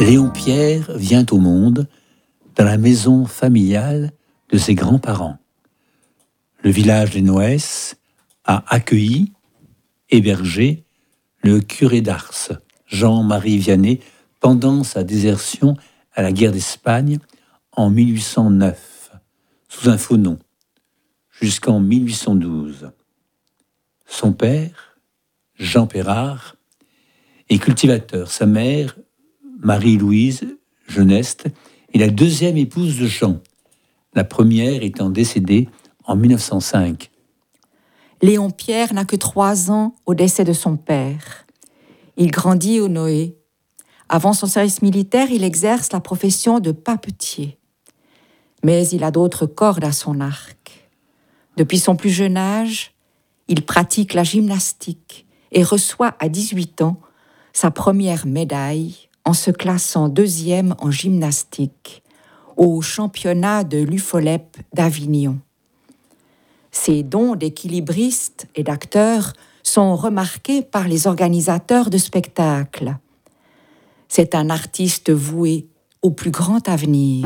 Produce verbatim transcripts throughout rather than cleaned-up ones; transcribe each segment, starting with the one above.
Léon Pierre vient au monde dans la maison familiale de ses grands-parents. Le village des Noès a accueilli, hébergé le curé d'Ars, Jean-Marie Vianney, pendant sa désertion à la guerre d'Espagne en mille huit cent neuf, sous un faux nom, jusqu'en mille huit cent douze. Son père, Jean Pérard, est cultivateur. Sa mère, Marie-Louise Geneste, est la deuxième épouse de Jean, la première étant décédée en mille neuf cent cinq. Léon Pierre n'a que trois ans au décès de son père. Il grandit au Noé. Avant son service militaire, il exerce la profession de papetier. Mais il a d'autres cordes à son arc. Depuis son plus jeune âge, il pratique la gymnastique et reçoit à dix-huit ans sa première médaille en se classant deuxième en gymnastique au championnat de l'U F O L E P d'Avignon. Ses dons d'équilibriste et d'acteur sont remarqués par les organisateurs de spectacles. C'est un artiste voué au plus grand avenir.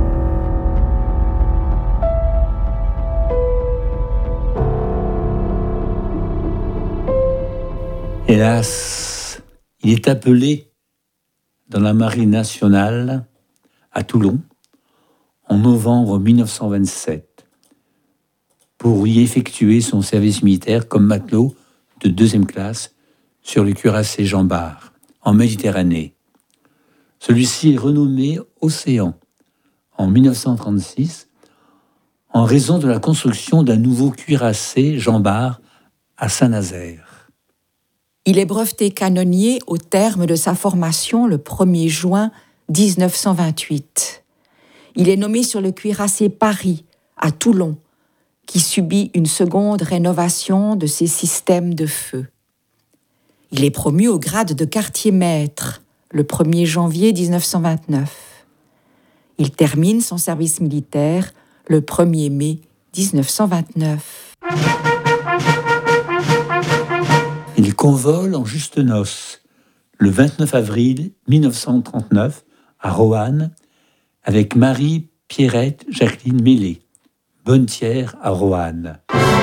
Hélas, il est appelé dans la Marine nationale à Toulon en novembre mille neuf cent vingt-sept pour y effectuer son service militaire comme matelot de deuxième classe sur le cuirassé Jean Bart en Méditerranée. Celui-ci est renommé Océan en mille neuf cent trente-six en raison de la construction d'un nouveau cuirassé Jean Bart à Saint-Nazaire. Il est breveté canonnier au terme de sa formation le premier juin dix-neuf cent vingt-huit. Il est nommé sur le cuirassé Paris, à Toulon, qui subit une seconde rénovation de ses systèmes de feu. Il est promu au grade de quartier-maître le premier janvier dix-neuf cent vingt-neuf. Il termine son service militaire le premier mai dix-neuf cent vingt-neuf. Il convole en juste noces le vingt-neuf avril mille neuf cent trente-neuf à Roanne avec Marie Pierrette Jacqueline Mélé, bonnetière à Roanne.